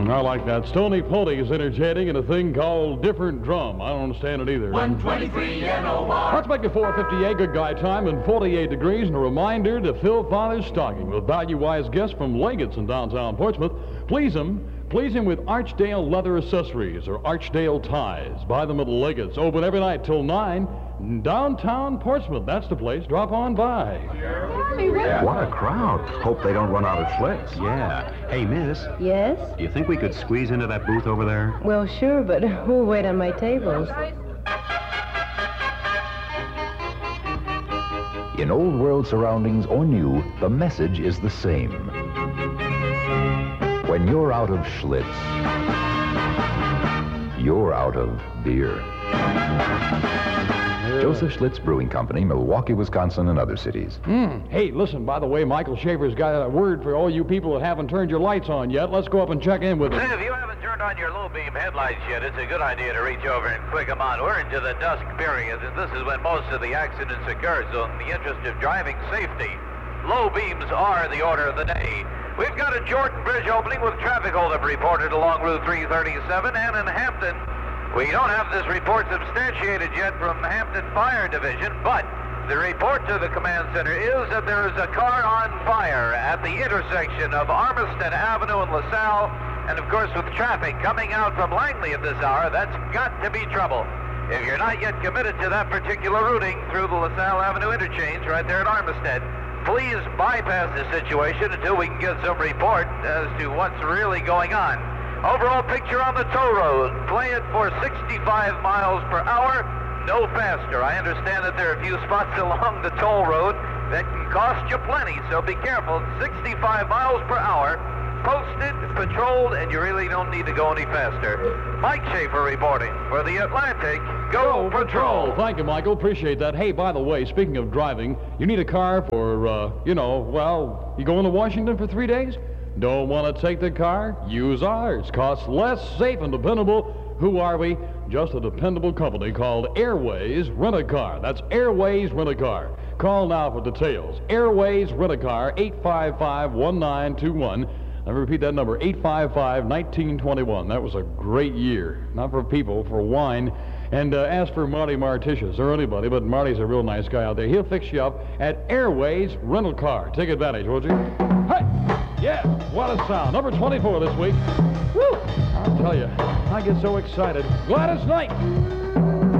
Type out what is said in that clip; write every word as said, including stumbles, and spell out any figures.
Mm, I like that. Stony Pony is entertaining in a thing called Different Drum. I don't understand it either. one twenty-three N O R. Let's make it four fifty-eight, good guy time, and forty-eight degrees, and a reminder to fill Father's stocking with value-wise guests from Leggett's in downtown Portsmouth. Please him. Please him with Archdale leather accessories or Archdale ties. Buy them at Leggett's. Open every night till nine. Downtown Portsmouth. That's the place. Drop on by. What a crowd. Hope they don't run out of Schlitz. Yeah. Hey, miss, Yes? do you think we could squeeze into that booth over there? Well, sure, but who'll wait on my tables? In old world surroundings or new, the message is the same. When you're out of Schlitz, you're out of beer. Joseph Schlitz Brewing Company, Milwaukee, Wisconsin, and other cities. Mm. Hey, listen, by the way, Michael Schaefer's got a word for all you people that haven't turned your lights on yet. Let's go up and check in with him. Say, if you haven't turned on your low beam headlights yet, it's a good idea to reach over and click them on. We're into the dusk period, and this is when most of the accidents occur, so in the interest of driving safety, low beams are the order of the day. We've got a Jordan Bridge opening with traffic holdup reported along Route three thirty-seven, and in Hampton, we don't have this report substantiated yet from Hampton Fire Division, but the report to the command center is that there is a car on fire at the intersection of Armistead Avenue and LaSalle, and of course with traffic coming out from Langley at this hour, that's got to be trouble. If you're not yet committed to that particular routing through the LaSalle Avenue interchange right there at Armistead, please bypass the situation until we can get some report as to what's really going on. Overall picture on the toll road, play it for sixty-five miles per hour, no faster. I understand that there are a few spots along the toll road that can cost you plenty, so be careful. sixty-five miles per hour, posted, patrolled, and you really don't need to go any faster. Mike Schaefer reporting for the Atlantic. Go, Go Patrol! Thank you, Michael. Appreciate that. Hey, by the way, speaking of driving, you need a car for, uh, you know, well, you going to Washington for three days? Don't want to take the car? Use ours. Costs less, safe, and dependable. Who are we? Just a dependable company called Airways Rent-A-Car. That's Airways Rent-A-Car. Call now for details. Airways Rent-A-Car, eight five five, one nine two one. Let me repeat that number, eight five five, one nine two one. That was a great year. Not for people, for wine. And uh, ask for Marty Martitius or anybody, but Marty's a real nice guy out there. He'll fix you up at Airways Rental Car. Take advantage, won't you? Hey! Yeah, what a sound. Number twenty-four this week. Woo! I'll tell you, I get so excited. Gladys Knight!